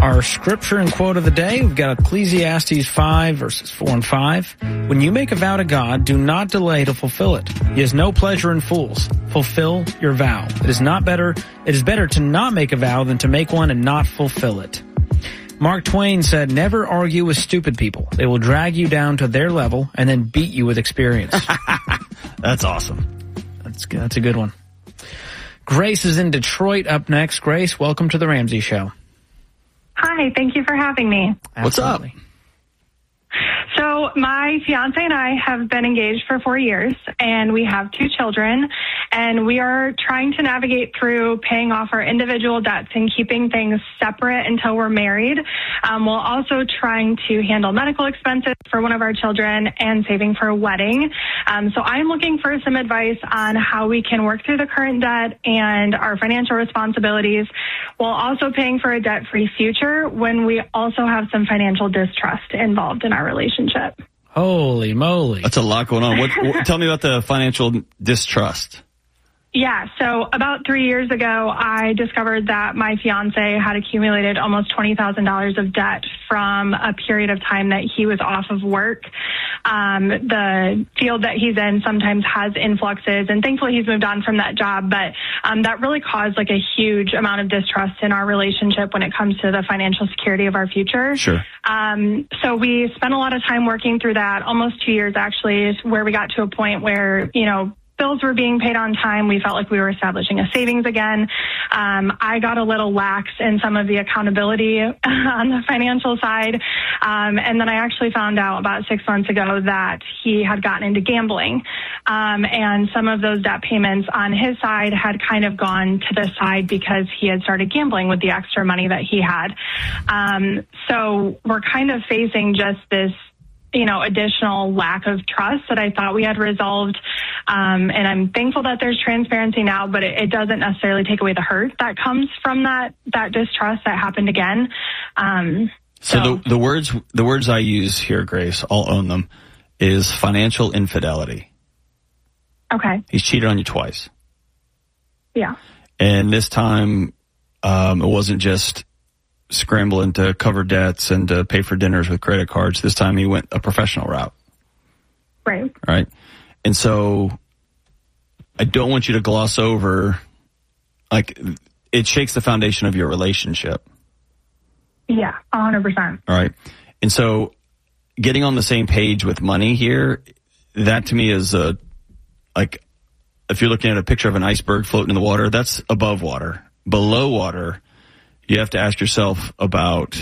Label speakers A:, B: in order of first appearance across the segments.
A: Our scripture and quote of the day, we've got Ecclesiastes 5, verses 4 and 5. When you make a vow to God, do not delay to fulfill it. He has no pleasure in fools. Fulfill your vow. It is better to not make a vow than to make one and not fulfill it. Mark Twain said, never argue with stupid people. They will drag you down to their level and then beat you with experience.
B: That's awesome.
A: That's good. That's a good one. Grace is in Detroit up next. Grace, welcome to the Ramsey Show.
C: Hi, thank you for having me.
B: What's up?
C: So my fiance and I have been engaged for 4 years, and we have 2 children, and we are trying to navigate through paying off our individual debts and keeping things separate until we're married, while also trying to handle medical expenses for one of our children and saving for a wedding. So I'm looking for some advice on how we can work through the current debt and our financial responsibilities while also paying for a debt-free future when we also have some financial distrust involved in our relationship.
A: Holy moly.
B: That's a lot going on. Tell me about the financial distrust.
C: Yeah, so about 3 years ago, I discovered that my fiance had accumulated almost $20,000 of debt from a period of time that he was off of work. The field that he's in sometimes has influxes, and thankfully he's moved on from that job, but that really caused like a huge amount of distrust in our relationship when it comes to the financial security of our future.
B: Sure.
C: So we spent a lot of time working through that, almost 2 years actually, where we got to a point where, bills were being paid on time. We felt like we were establishing a savings again. I got a little lax in some of the accountability on the financial side. And then I actually found out about 6 months ago that he had gotten into gambling. And some of those debt payments on his side had kind of gone to the side because he had started gambling with the extra money that he had. So we're kind of facing just this additional lack of trust that I thought we had resolved. And I'm thankful that there's transparency now, but it doesn't necessarily take away the hurt that comes from that distrust that happened again.
B: So the words I use here, Grace, I'll own them, is financial infidelity.
C: Okay.
B: He's cheated on you twice.
C: Yeah.
B: And this time, it wasn't just scrambling to cover debts and to pay for dinners with credit cards. This time he went a professional route. Right. And so I don't want you to gloss over, like, it shakes the foundation of your relationship.
C: Yeah, 100%.
B: All right. And so getting on the same page with money here, that to me is if you're looking at a picture of an iceberg floating in the water, that's above water. Below water, you have to ask yourself about,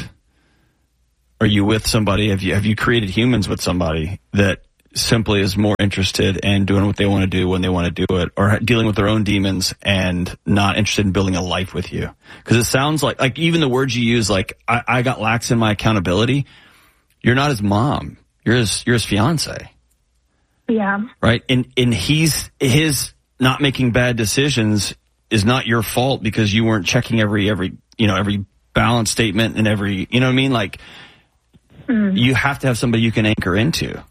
B: are you with somebody? Have you created humans with somebody that simply is more interested in doing what they want to do when they want to do it, or dealing with their own demons and not interested in building a life with you? Because it sounds like even the words you use, like, I got lax in my accountability. You're not his mom. You're his fiance.
C: Yeah.
B: Right. And his not making bad decisions is not your fault because you weren't checking every balance statement and every, you know what I mean? Like, you have to have somebody you can anchor into.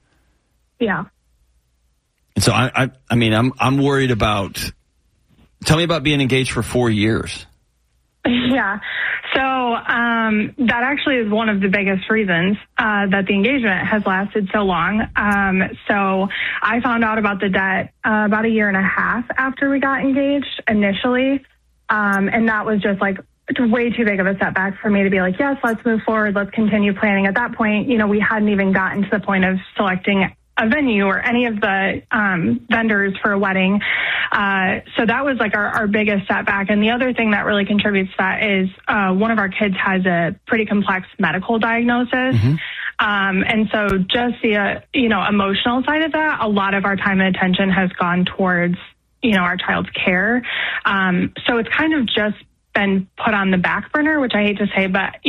C: Yeah.
B: And so I'm worried about, tell me about being engaged for 4 years.
C: Yeah. So, that actually is one of the biggest reasons, that the engagement has lasted so long. So I found out about the debt, about 1.5 years after we got engaged initially. And that was just like way too big of a setback for me to be like, yes, let's move forward. Let's continue planning. At that point, we hadn't even gotten to the point of selecting a venue or any of the vendors for a wedding. So that was like our biggest setback. And the other thing that really contributes to that is one of our kids has a pretty complex medical diagnosis. Mm-hmm. And so just the, emotional side of that, a lot of our time and attention has gone towards, our child's care. So it's kind of just been put on the back burner, which I hate to say, but,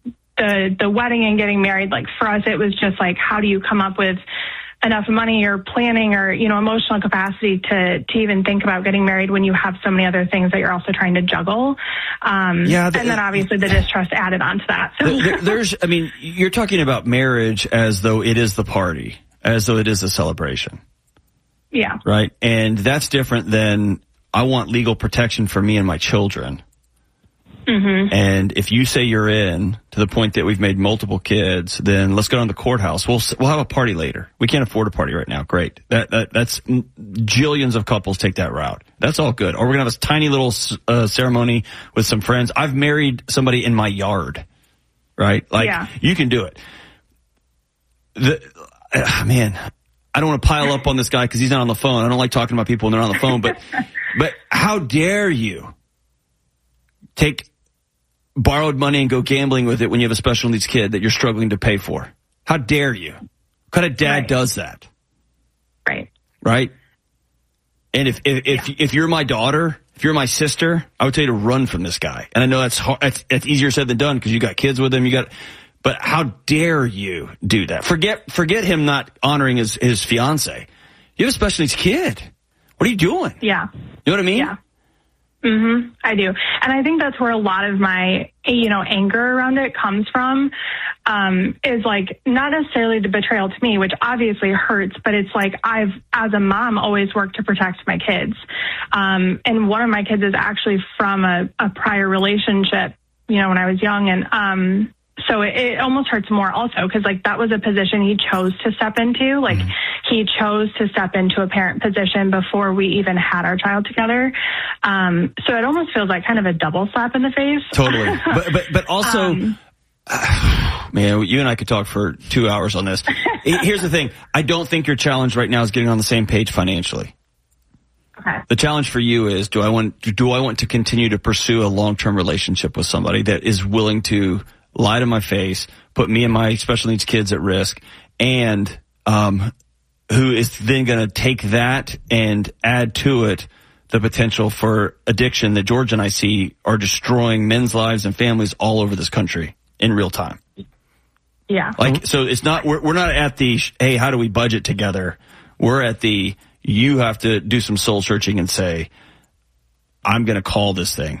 C: the wedding and getting married, like for us, it was just like, how do you come up with enough money or planning or, emotional capacity to even think about getting married when you have so many other things that you're also trying to juggle. And then obviously the distrust added on to that. So.
B: You're talking about marriage as though it is the party, as though it is a celebration.
C: Yeah.
B: Right. And that's different than I want legal protection for me and my children. And if you say you're in to the point that we've made multiple kids, then let's go down to the courthouse. We'll have a party later. We can't afford a party right now. Great. That's jillions of couples take that route. That's all good. Or we're going to have a tiny little ceremony with some friends. I've married somebody in my yard, right? Like, you can do it. Man, I don't want to pile up on this guy because he's not on the phone. I don't like talking about people when they're on the phone, but how dare you take borrowed money and go gambling with it when you have a special needs kid that you're struggling to pay for? How dare you? What kind of dad does that? Right? And if you're my daughter, if you're my sister, I would tell you to run from this guy. And I know that's hard, that's easier said than done because you got kids with him. But how dare you do that? Forget him not honoring his fiance. You have a special needs kid. What are you doing?
C: Yeah.
B: You know what I mean?
C: Yeah. I do. And I think that's where a lot of my, anger around it comes from, is like not necessarily the betrayal to me, which obviously hurts, but it's like I've, as a mom, always worked to protect my kids. And one of my kids is actually from a prior relationship, when I was young. And, so it almost hurts more also because like that was a position he chose to step into. Like he chose to step into a parent position before we even had our child together. So it almost feels like kind of a double slap in the face.
B: Totally. But also, man, you and I could talk for 2 hours on this. Here's the thing. I don't think your challenge right now is getting on the same page financially.
C: Okay.
B: The challenge for you is, do I want to continue to pursue a long-term relationship with somebody that is willing to lie to my face, put me and my special needs kids at risk, and who is then going to take that and add to it the potential for addiction that George and I see are destroying men's lives and families all over this country in real time.
C: Yeah.
B: Like, so it's not, we're not at the, hey, how do we budget together? We're at the, you have to do some soul searching and say, I'm going to call this thing.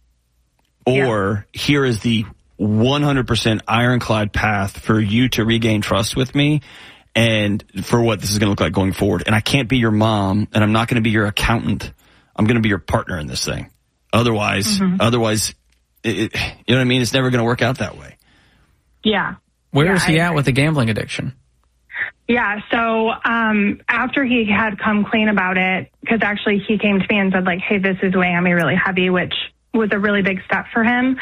B: Or here is the 100% ironclad path for you to regain trust with me and for what this is going to look like going forward. And I can't be your mom and I'm not going to be your accountant. I'm going to be your partner in this thing. Otherwise, you know what I mean? It's never going to work out that way.
C: Yeah.
A: Where is he at with the gambling addiction?
C: Yeah. So, after he had come clean about it, because actually he came to me and said like, hey, this is weighing on me really heavy, which was a really big step for him.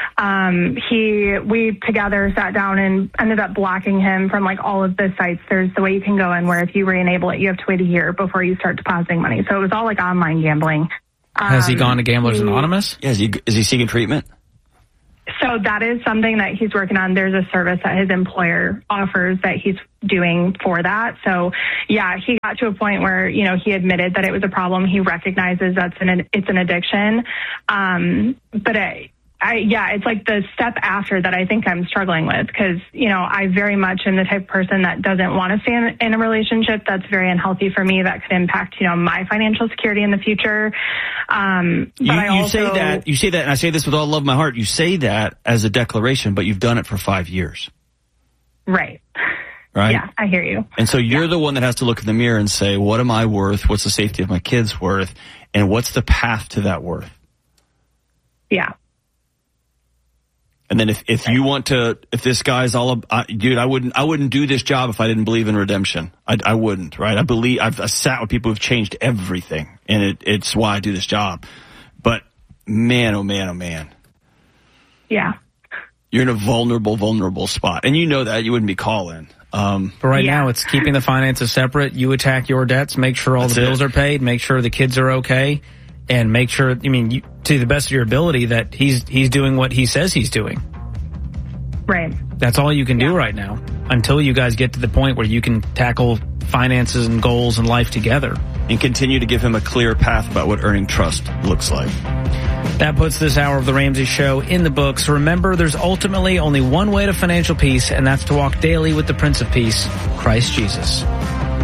C: We together sat down and ended up blocking him from like all of the sites. There's the way you can go in where if you re-enable it, you have to wait a year before you start depositing money. So it was all like online gambling.
A: Has he gone to Gamblers Anonymous?
B: Yeah, is he seeking treatment?
C: So that is something that he's working on. There's a service that his employer offers that he's doing for that. So yeah, he got to a point where, he admitted that it was a problem. He recognizes it's an addiction. But it's like the step after that I think I'm struggling with because, I very much am the type of person that doesn't want to stay in a relationship that's very unhealthy for me that could impact, my financial security in the future.
B: You say that, and I say this with all love in my heart. You say that as a declaration, but you've done it for 5 years.
C: Right. Yeah, I hear you.
B: And so you're the one that has to look in the mirror and say, what am I worth? What's the safety of my kids worth? And what's the path to that worth?
C: Yeah.
B: And then if you want to, if this guy's dude, I wouldn't do this job if I didn't believe in redemption. I wouldn't, right? I've sat with people who've changed everything, and it's why I do this job. But man, oh man, oh man.
C: Yeah.
B: You're in a vulnerable spot. And you know that. You wouldn't be calling.
A: But right now it's keeping the finances separate. You attack your debts, make sure all the bills are paid, make sure the kids are okay. And make sure, to the best of your ability that he's doing what he says he's doing.
C: Right.
A: That's all you can do right now until you guys get to the point where you can tackle finances and goals and life together.
B: And continue to give him a clear path about what earning trust looks like.
A: That puts this hour of The Ramsey Show in the books. Remember, there's ultimately only one way to financial peace, and that's to walk daily with the Prince of Peace, Christ Jesus.